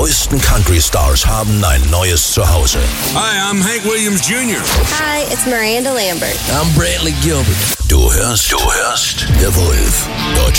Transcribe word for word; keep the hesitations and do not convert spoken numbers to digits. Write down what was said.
neuesten Country-Stars haben ein neues Zuhause. Hi, I'm Hank Williams Junior Hi, it's Miranda Lambert. I'm Brantley Gilbert. Du hörst, du hörst The Wolf. Deutsch